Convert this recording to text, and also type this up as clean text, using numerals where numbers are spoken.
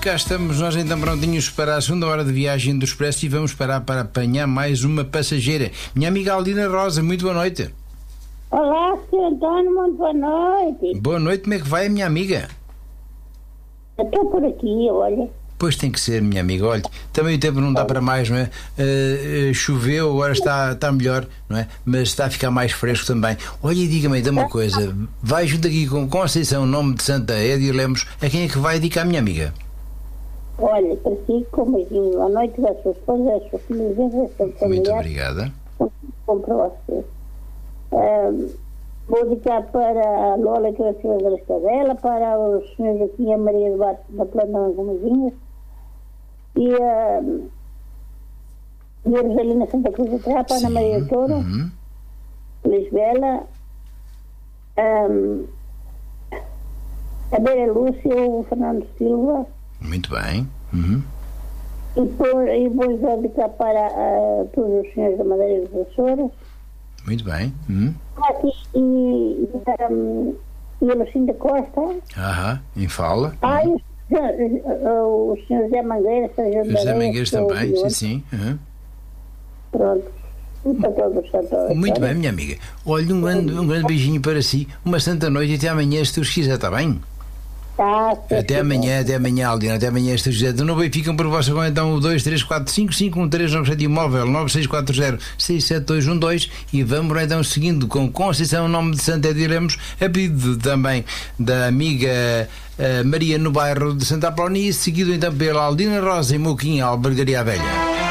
cá estamos nós então prontinhos para a segunda hora de viagem do Expresso e vamos parar para apanhar mais uma passageira. Minha amiga Aldina Rosa, muito boa noite. Olá, Sr. António, muito boa noite. Boa noite, como é que vai, minha amiga? Estou por aqui, olha. Pois tem que ser, minha amiga. Olha, também o tempo não dá para mais, não é? Choveu, agora está melhor, não é? Mas está a ficar mais fresco também. Olha, e diga-me, dá uma coisa. Vai junto aqui com Conceição, o nome de Santa Édia Lemos. A quem é que vai dedicar, minha amiga? Olha, para si, com beijinho à noite, da sua esposa, da sua família, da sua familiar. Muito obrigada. Para você. Vou dedicar para a Lola, que é a senhora da Estadela, para os senhores aqui, a Maria do Bato, da Planta das Gomezinhas, e a Rosalina Santa Cruz da Trapa, a Ana Maria Touro, Lisbela, a Beira Lúcia, o Fernando Silva. Muito bem. E vou dedicar para todos os senhores da Madeira e dos Açores. Muito bem. E a Lucinda Costa. Em fala. O senhor José Mangueira, José Mangueiras também, sim. Pronto. E para todos. Muito bem, minha amiga. Olha, um grande beijinho para si. Uma santa noite e até amanhã, se Deus quiser, está bem? Até amanhã, Aldina, até amanhã, se Deus quiser. No Benfica, por vossa conta, então, o 234551397 móvel 9640671212 e vamos então seguindo com Conceição, o nome de Santa Édia Lemos, a pedido também da amiga Maria no bairro de Santa Apolónia e seguido então pela Aldina Rosa em Moquim, Albergaria Velha.